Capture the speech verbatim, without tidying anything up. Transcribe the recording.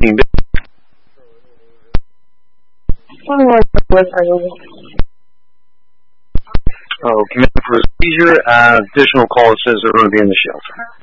Oh, command for a seizure. Uh, additional call says they're going to be in the shelter.